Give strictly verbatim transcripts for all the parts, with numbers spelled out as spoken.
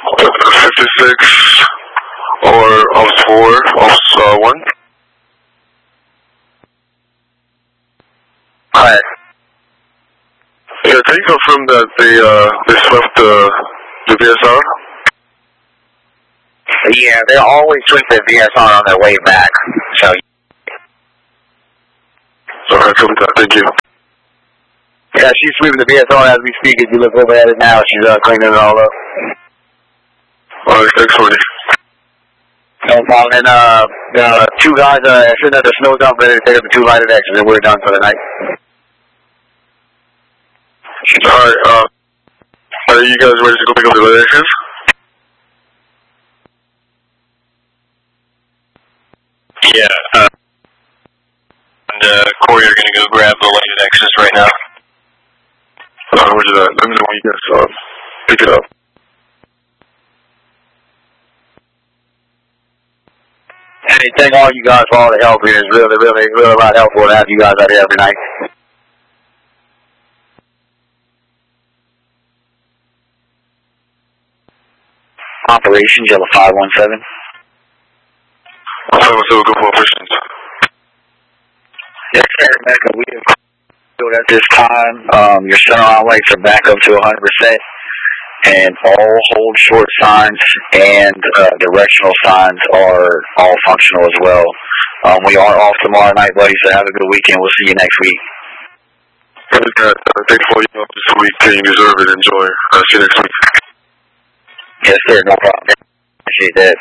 fifty-six or Officer four, Officer uh, one. Hi. Yeah, can you confirm that they uh they swept the the V S R? Yeah, they're always sweep the V S R on their way back. So. Alright, copy that. Thank you. Yeah, she's sweeping the V S R as we speak. If you look over at it now, she's uh, cleaning it all up. Alright, thanks, Woody. No problem. And uh, the two guys uh, sitting at the snow dump ready to take up the two lighted X's, and we're done for the night. Alright, uh, are you guys ready to go pick up the lighted X's? Yeah, uh, and uh, Corey are going to go grab the lighted X's right now. Uh, roger that. Let me know when you guys uh, pick it up. Hey, thank all you guys for all the help here. It's really, really, really a lot helpful to have you guys out here every night. Operations, yellow five one seven. five one seven, go for operations. Yes, sir, Mecca, we have at this time. Um, your center on lights are back up to one hundred percent, and all hold short signs and uh, directional signs are all functional as well. Um, we are off tomorrow night, buddy, so have a good weekend. We'll see you next week. Roger that. Uh, thanks for all you help this week. You deserve it. Enjoy. Uh, see you next week. Yes, sir, no problem. Appreciate that.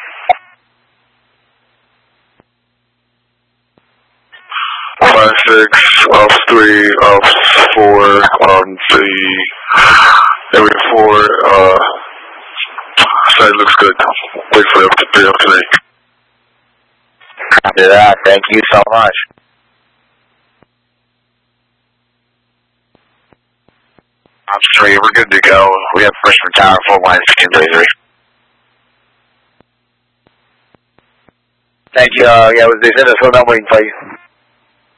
Five six, ops three, ops four, um, the area four, uh, site looks good. Wait for them to pay up today. Copy that. Thank you so much. Ops three, we're good to go. We have push for tower four one sixteen thirty-three. Thank you. Uh, yeah, they sent us phone number waiting for you.